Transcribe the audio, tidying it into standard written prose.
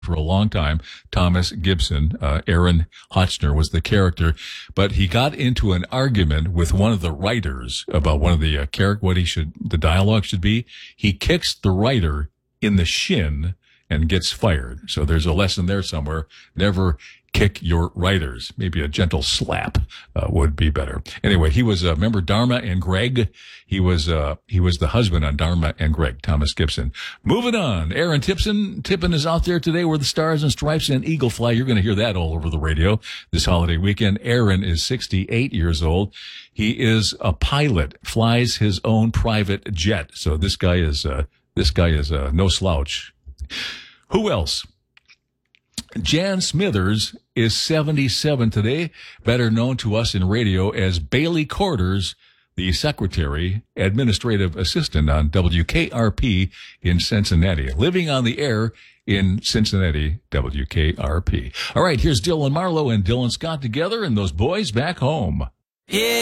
for a long time. Thomas Gibson, Aaron Hotchner was the character, but he got into an argument with one of the writers about one of the the dialogue should be. He kicks the writer in the shin and gets fired. So there's a lesson there somewhere. Never kick your writers. Maybe a gentle slap would be better. Anyway, he was remember Dharma and Greg? He was the husband on Dharma and Greg, Thomas Gibson. Moving on, Aaron Tippin is out there today with the Stars and Stripes and Eagle Fly. You're going to hear that all over the radio this holiday weekend. Aaron is 68 years old. He is a pilot, flies his own private jet. So this guy is no slouch. Who else? Jan Smithers is 77 today, better known to us in radio as Bailey Quarters, the secretary, administrative assistant on WKRP in Cincinnati, living on the air in Cincinnati, WKRP. All right, here's Dylan Marlowe and Dylan Scott together and those boys back home. Yeah.